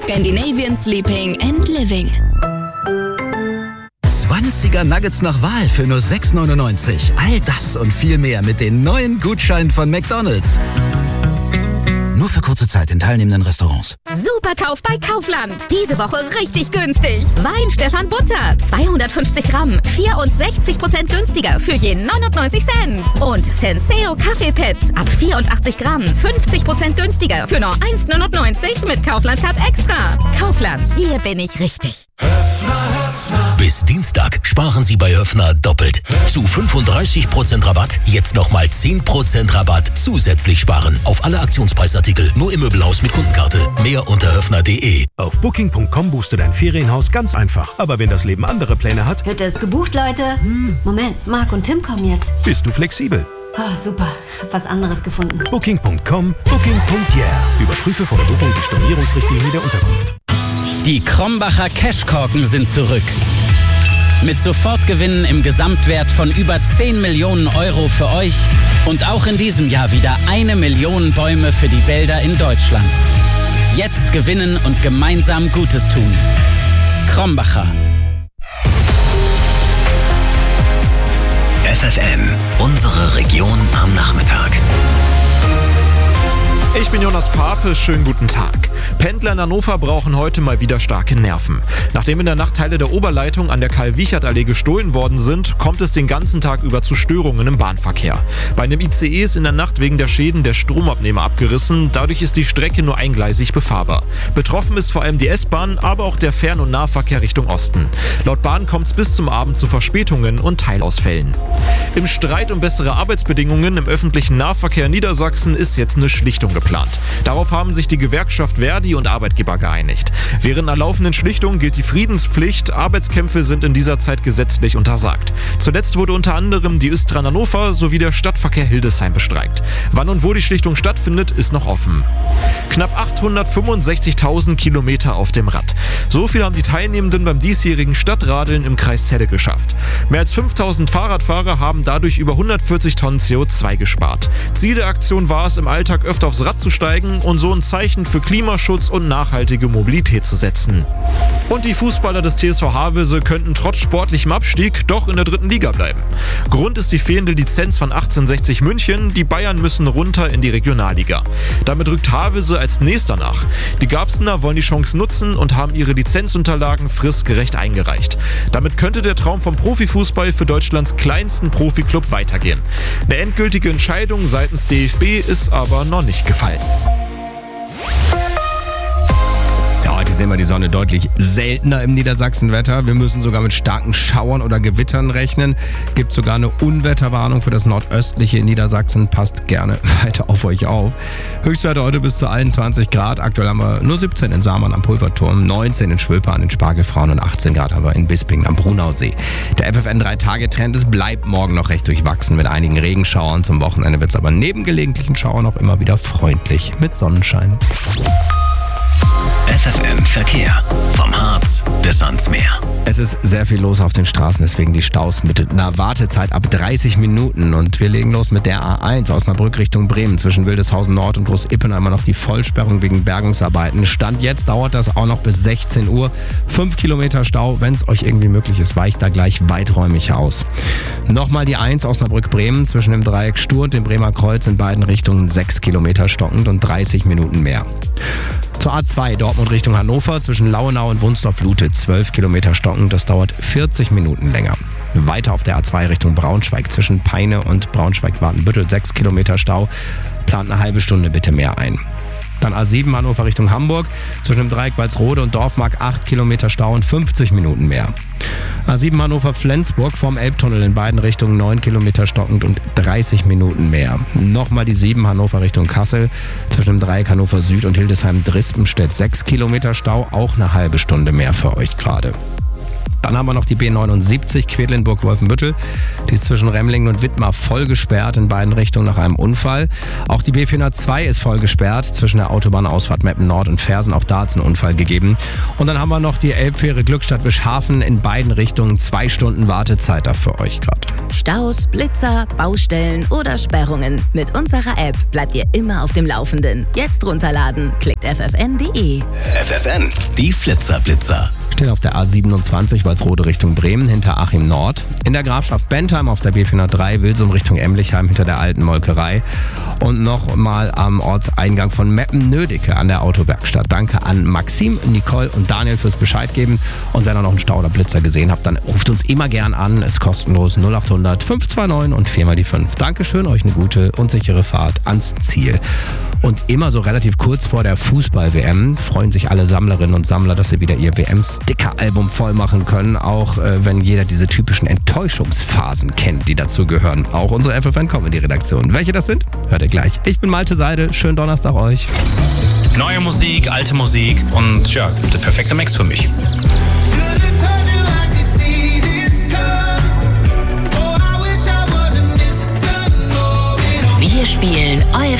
Scandinavian Sleeping and Living. 20er Nuggets nach Wahl für nur 6,99. All das und viel mehr mit den neuen Gutscheinen von McDonald's. Nur für kurze Zeit in teilnehmenden Restaurants. Superkauf bei Kaufland. Diese Woche richtig günstig. Wein Stefan Butter, 250 Gramm, 64% günstiger für je 99 Cent. Und Senseo Kaffeepads ab 84 Gramm, 50% günstiger für nur 1,99 mit Kaufland-Card Extra. Kaufland, hier bin ich richtig. Bis Dienstag sparen Sie bei Höffner doppelt. Zu 35% Rabatt, jetzt nochmal 10% Rabatt zusätzlich sparen. Auf alle Aktionspreisartikel, nur im Möbelhaus mit Kundenkarte. Mehr unter höffner.de. Auf Booking.com buchst du dein Ferienhaus ganz einfach. Aber wenn das Leben andere Pläne hat... Hütte ist gebucht, Leute. Moment, Marc und Tim kommen jetzt. Bist du flexibel? Oh, super. Hab was anderes gefunden. Booking.com, Booking.yeah. Überprüfe vor der Buchung die Stornierungsrichtlinie der Unterkunft. Die Krombacher Cashkorken sind zurück. Mit Sofortgewinnen im Gesamtwert von über 10 Millionen Euro für euch und auch in diesem Jahr wieder 1 Million Bäume für die Wälder in Deutschland. Jetzt gewinnen und gemeinsam Gutes tun. Krombacher. FFN, unsere Region am Nachmittag. Ich bin Jonas Pape, schönen guten Tag. Pendler in Hannover brauchen heute mal wieder starke Nerven. Nachdem in der Nacht Teile der Oberleitung an der Karl-Wiechert-Allee gestohlen worden sind, kommt es den ganzen Tag über zu Störungen im Bahnverkehr. Bei einem ICE ist in der Nacht wegen der Schäden der Stromabnehmer abgerissen, dadurch ist die Strecke nur eingleisig befahrbar. Betroffen ist vor allem die S-Bahn, aber auch der Fern- und Nahverkehr Richtung Osten. Laut Bahn kommt es bis zum Abend zu Verspätungen und Teilausfällen. Im Streit um bessere Arbeitsbedingungen im öffentlichen Nahverkehr in Niedersachsen ist jetzt eine Schlichtung geplant. Darauf haben sich die Gewerkschaft Verdi und Arbeitgeber geeinigt. Während einer laufenden Schlichtung gilt die Friedenspflicht. Arbeitskämpfe sind in dieser Zeit gesetzlich untersagt. Zuletzt wurde unter anderem die Östran Hannover sowie der Stadtverkehr Hildesheim bestreikt. Wann und wo die Schlichtung stattfindet, ist noch offen. Knapp 865.000 Kilometer auf dem Rad. So viel haben die Teilnehmenden beim diesjährigen Stadtradeln im Kreis Celle geschafft. Mehr als 5.000 Fahrradfahrer haben dadurch über 140 Tonnen CO2 gespart. Ziel der Aktion war es, im Alltag öfter aufs Rad zu steigen und so ein Zeichen für Klimaschutz und nachhaltige Mobilität zu setzen. Und die Fußballer des TSV Havelse könnten trotz sportlichem Abstieg doch in der 3. Liga bleiben. Grund ist die fehlende Lizenz von 1860 München. Die Bayern müssen runter in die Regionalliga. Damit rückt Havelse als nächster nach. Die Garbsener wollen die Chance nutzen und haben ihre Lizenzunterlagen fristgerecht eingereicht. Damit könnte der Traum vom Profifußball für Deutschlands kleinsten Profiklub weitergehen. Eine endgültige Entscheidung seitens DFB ist aber noch nicht gefallen. Ja, heute sehen wir die Sonne deutlich seltener im Niedersachsenwetter. Wir müssen sogar mit starken Schauern oder Gewittern rechnen. Gibt sogar eine Unwetterwarnung für das nordöstliche Niedersachsen. Passt gerne weiter auf euch auf. Höchstwerte heute bis zu 21 Grad. Aktuell haben wir nur 17 in Samern am Pulverturm, 19 in Schwülpe an den Spargelfrauen und 18 Grad haben wir in Bispingen am Brunausee. Der FFN 3-Tage-Trend, es bleibt morgen noch recht durchwachsen mit einigen Regenschauern. Zum Wochenende wird es aber neben gelegentlichen Schauern auch immer wieder freundlich mit Sonnenschein. FFN Verkehr. Vom Harz bis ans Meer. Es ist sehr viel los auf den Straßen, deswegen die Staus mit einer Wartezeit ab 30 Minuten. Und wir legen los mit der A1 Osnabrück Richtung Bremen. Zwischen Wildeshausen Nord und Groß-Ippenheimer noch die Vollsperrung wegen Bergungsarbeiten. Stand jetzt dauert das auch noch bis 16 Uhr. 5 Kilometer Stau, wenn es euch irgendwie möglich ist, weicht da gleich weiträumig aus. Nochmal die 1 Osnabrück-Bremen zwischen dem Dreieck Stur und dem Bremer Kreuz in beiden Richtungen 6 Kilometer stockend und 30 Minuten mehr. Zur A2 Dortmund Richtung Hannover zwischen Lauenau und Wunsdorf-Lute 12 Kilometer stockend, das dauert 40 Minuten länger. Weiter auf der A2 Richtung Braunschweig zwischen Peine und Braunschweig-Watenbüttel 6 Kilometer Stau, plant eine halbe Stunde bitte mehr ein. Dann A7 Hannover Richtung Hamburg, zwischen dem Dreieck Walsrode und Dorfmark 8 Kilometer Stau und 50 Minuten mehr. A7 Hannover Flensburg vom Elbtunnel in beiden Richtungen 9 Kilometer stockend und 30 Minuten mehr. Nochmal die 7 Hannover Richtung Kassel, zwischen dem Dreieck Hannover Süd und Hildesheim-Drispenstedt 6 Kilometer Stau, auch eine halbe Stunde mehr für euch gerade. Dann haben wir noch die B79 Quedlinburg-Wolfenbüttel. Die ist zwischen Remlingen und Wittmar voll gesperrt in beiden Richtungen nach einem Unfall. Auch die B402 ist voll gesperrt zwischen der Autobahnausfahrt Meppen Nord und Fersen. Auch da hat es einen Unfall gegeben. Und dann haben wir noch die Elbfähre Glückstadt-Wischhafen in beiden Richtungen. 2 Stunden Wartezeit da für euch gerade. Staus, Blitzer, Baustellen oder Sperrungen. Mit unserer App bleibt ihr immer auf dem Laufenden. Jetzt runterladen. Klickt ffn.de. FFN, die Flitzerblitzer. Steht auf der A27 Walsrode Richtung Bremen hinter Achim Nord. In der Grafschaft Bentheim auf der B403 Wilsum Richtung Emlichheim hinter der alten Molkerei. Und nochmal am Ortseingang von Meppen-Nödicke an der Autowerkstatt. Danke an Maxim, Nicole und Daniel fürs Bescheid geben. Und wenn ihr noch einen Stau oder Blitzer gesehen habt, dann ruft uns immer gern an. Ist kostenlos 0800 529 und 4 mal die 5. Dankeschön, euch eine gute und sichere Fahrt ans Ziel. Und immer so relativ kurz vor der Fußball-WM freuen sich alle Sammlerinnen und Sammler, dass sie wieder ihr WM-Sticker-Album voll machen können, auch wenn jeder diese typischen Enttäuschungsphasen kennt, die dazu gehören. Auch unsere FFN-Comedy-Redaktion. Welche das sind, hört ihr gleich. Ich bin Malte Seide, schönen Donnerstag euch. Neue Musik, alte Musik und ja, der perfekte Mix für mich. Wir spielen eure